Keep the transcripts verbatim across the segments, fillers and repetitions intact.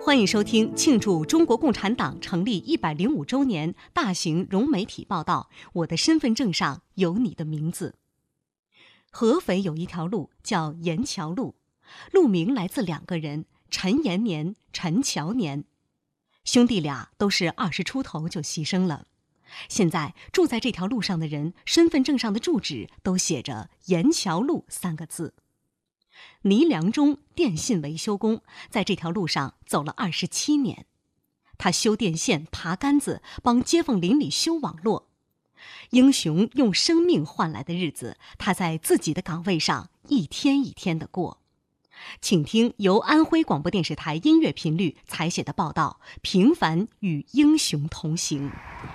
欢迎收听庆祝中国共产党成立一百零五周年大型融媒体报道。我的身份证上有你的名字。合肥有一条路叫沿桥路，路名来自两个人，陈延年、陈乔年。兄弟俩都是二十出头就牺牲了。现在住在这条路上的人，身份证上的住址都写着沿桥路三个字。倪良忠，电信维修工，在这条路上走了二十七年。他修电线、爬杆子，帮街坊邻里修网络。英雄用生命换来的日子，他在自己的岗位上一天一天的过。请听由安徽广播电视台音乐频率采写的报道《平凡与英雄同行》。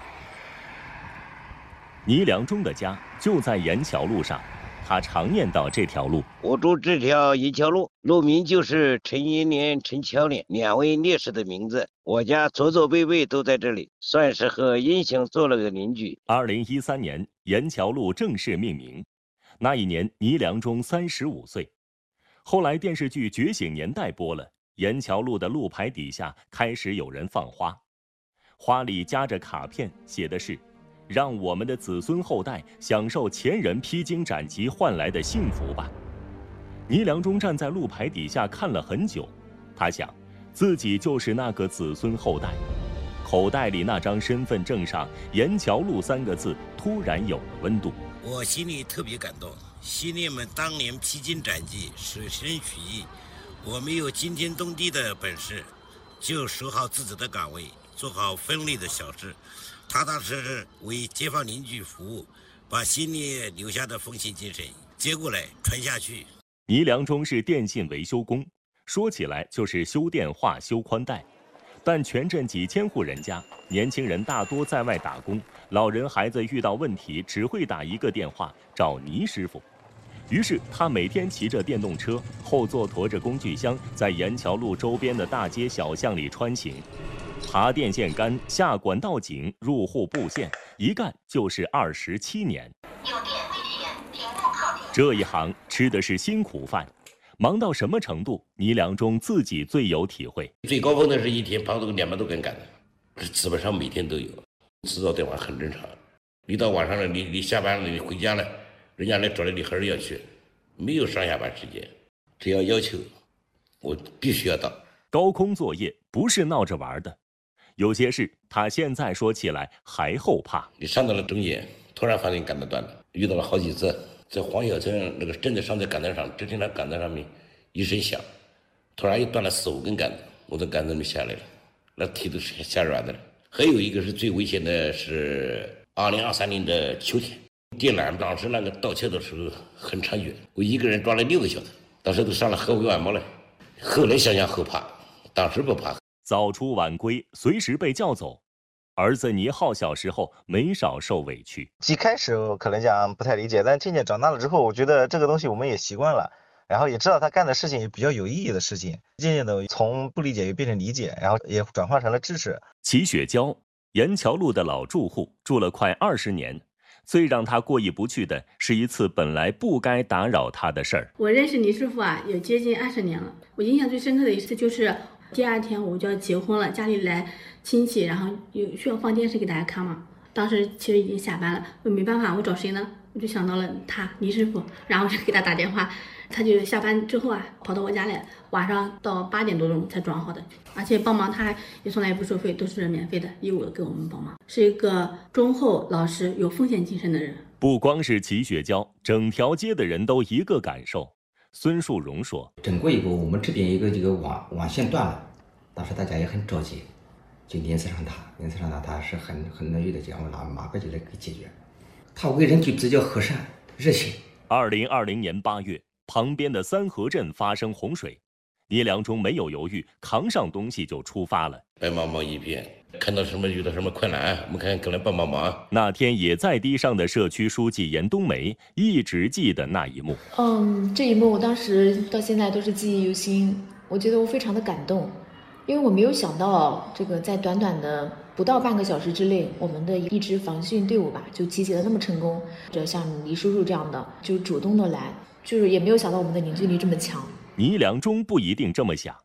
倪良忠的家就在沿桥路上，他常念叨这条路。 我住这条沿桥路，路名就是陈延年、陈乔年两位烈士的名字。我家祖祖辈辈都在这里，算是和英雄做了个邻居。 二零一三年，沿桥路正式命名。那一年，倪良忠三十五岁。后来电视剧《觉醒年代》播了，沿桥路的路牌底下开始有人放花，花里夹着卡片，写的是让我们的子孙后代享受前人披荆斩棘换来的幸福吧。倪良忠站在路牌底下看了很久，他想自己就是那个子孙后代。口袋里那张身份证上沿桥路三个字突然有了温度。 我心里特别感动，兄弟们当年披荆斩棘，舍身取义，我们有惊天动地的本事，就守好自己的岗位，做好分内的小事，踏踏实实为街坊邻居服务，把心里留下的奉献精神接过来传下去。 倪良忠是电信维修工，说起来就是修电话、修宽带，但全镇几千户人家，年轻人大多在外打工，老人孩子遇到问题只会打一个电话找倪师傅。于是他每天骑着电动车，后座驮着工具箱，在沿桥路周边的大街小巷里穿行，爬电线杆、下管道井、入户布线，一干就是二十七年。 有电危险，停步靠近。 这一行吃的是辛苦饭，忙到什么程度，倪良忠自己最有体会。 最高峰的是一天跑到两百多根杆子，基本上每天都有。制造电话很正常，你到晚上了，你你下班了，你回家了，人家来找你，你还是要去，没有上下班时间，只要要求，我必须要到。 高空作业不是闹着玩的，有些事他现在说起来还后怕。 你上到了中间，突然发现杆子断了，遇到了好几次，在黄小村那个正在上在杆子上，只听到杆子上面一声响，突然又断了四五根杆子，我从杆子里面下来了，那腿都是吓软的了。还有一个是最危险的是二零二三年的秋天，电缆当时那个盗窃的时候很猖獗，我一个人抓了六个小时，当时都上了合肥晚报了。后来想想后怕，当时不怕。 早出晚归，随时被叫走。儿子倪浩小时候没少受委屈， 一开始我可能讲不太理解，但渐渐长大了之后，我觉得这个东西我们也习惯了，然后也知道他干的事情也比较有意义的事情，渐渐的从不理解又变成理解，然后也转化成了支持。 齐雪娇，沿桥路的老住户，住了快二十年。最让他过意不去的是一次本来不该打扰他的事儿。 我认识倪师傅啊，有接近二十年了。我印象最深刻的一次就是第二天我就要结婚了，家里来亲戚，然后有需要放电视给大家看嘛。当时其实已经下班了，我没办法，我找谁呢？我就想到了他，倪师傅，然后就给他打电话。他就下班之后啊，跑到我家来，晚上到八点多钟才装好的，而且帮忙他也从来不收费，都是免费的，义务的给我们帮忙，是一个忠厚老实、有奉献精神的人。 不光是齐雪娇，整条街的人都一个感受。孙树荣说：“ 整过以后，我们这边一个这个网网线断了，当时大家也很着急，就联系上他，联系上他，他是很很乐意的讲，我拿马上就来给解决。他为人就比较和善、热情。” 二零二零年八月。旁边的三河镇发生洪水，倪良忠没有犹豫，扛上东西就出发了。 白茫茫一片，看到什么遇到什么困难，我们看过来帮帮忙。 那天也在堤上的社区书记严冬梅一直记得那一幕。 嗯，这一幕我当时到现在都是记忆犹新，我觉得我非常的感动，因为我没有想到这个在短短的不到半个小时之内，我们的一支防汛队伍吧就集结的那么成功。这像倪叔叔这样的就主动的来。就是也没有想到我们的凝聚力这么强。 倪良忠不一定这么想，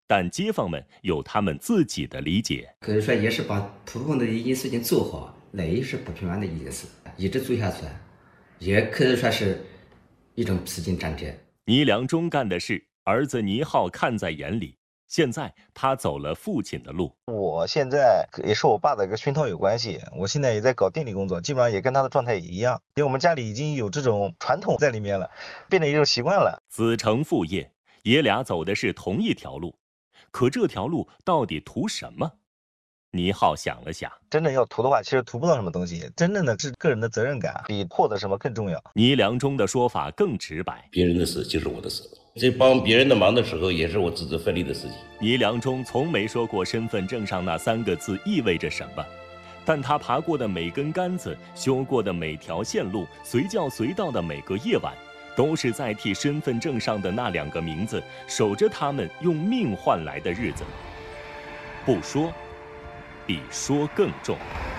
但街坊们有他们自己的理解。 可以说也是把普通的一件事情做好，那也是不平凡的一件事，一直做下去，也可以说是一种披荆斩棘。 倪良忠干的事，儿子倪浩看在眼里。现在他走了父亲的路。 我现在也是我爸的一个熏陶有关系，我现在也在搞店里工作，基本上也跟他的状态也一样，因为我们家里已经有这种传统在里面了，变成一种习惯了。 子承父业，爷俩走的是同一条路，可这条路到底图什么？倪浩想了想， 真正要图的话，其实图不到什么东西，真正的是个人的责任感，比获得什么更重要。 倪良忠的说法更直白， 别人的事就是我的事，在帮别人的忙的时候，也是我自责奋力的事情。 倪良忠从没说过身份证上那三个字意味着什么，但他爬过的每根杆子，修过的每条线路，随叫随到的每个夜晚，都是在替身份证上的那两个名字守着他们用命换来的日子。不说比说更重。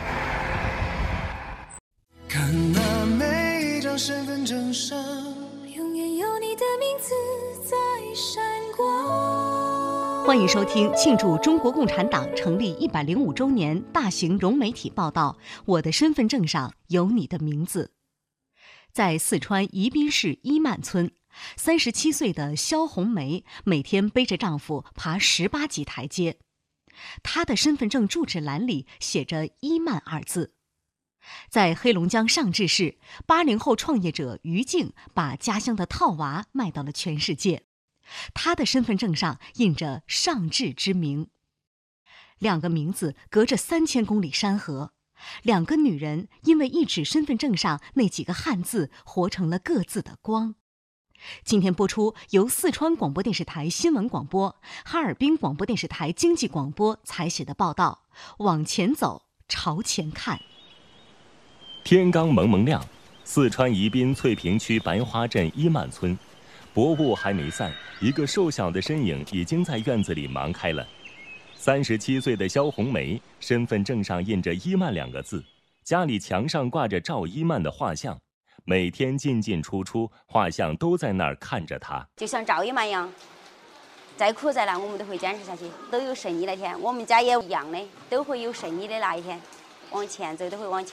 看那每一张身份证上，永远有你的名字在闪光。 欢迎收听庆祝中国共产党成立一百零五周年大型融媒体报道《我的身份证上有你的名字》。在四川宜宾市伊曼村，三十七岁的肖红梅每天背着丈夫爬十八级台阶。她的身份证住址栏里写着“伊曼”二字。在黑龙江上志市，八零后创业者于静把家乡的套娃卖到了全世界。她的身份证上印着上志之名。两个名字隔着三千公里山河，两个女人因为一纸身份证上那几个汉字，活成了各自的光。今天播出由四川广播电视台新闻广播、哈尔滨广播电视台经济广播采写的报道《往前走，朝前看》。 天刚蒙蒙亮，四川宜宾翠屏区白花镇伊曼村，薄雾还没散，一个瘦小的身影已经在院子里忙开了。三十七岁的肖红梅，身份证上印着伊曼两个字，家里墙上挂着赵伊曼的画像。每天进进出出，画像都在那儿看着他， 就像赵伊曼一样，再苦再难我们都会坚持下去，都有胜利那天。我们家也一样的，都会有胜利的那一天，往前走都会往前。